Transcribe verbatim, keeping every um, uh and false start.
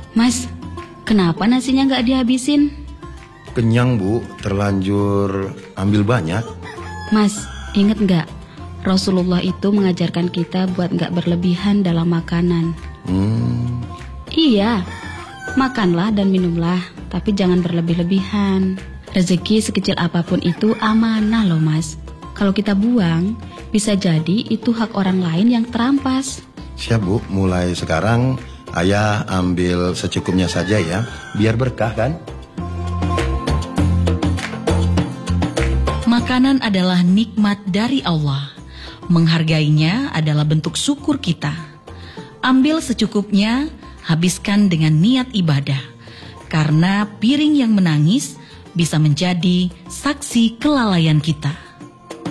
Mas, kenapa nasinya nggak dihabisin? Kenyang Bu, terlanjur ambil banyak. Mas, inget nggak? Rasulullah itu mengajarkan kita buat nggak berlebihan dalam makanan. Hmm. Iya, makanlah dan minumlah, tapi jangan berlebih-lebihan. Rezeki sekecil apapun itu amanah loh Mas. Kalau kita buang, bisa jadi itu hak orang lain yang terampas. Siap Bu, mulai sekarang Ayah ambil secukupnya saja ya, biar berkah kan? Makanan adalah nikmat dari Allah. Menghargainya adalah bentuk syukur kita. Ambil secukupnya, habiskan dengan niat ibadah. Karena piring yang menangis bisa menjadi saksi kelalaian kita.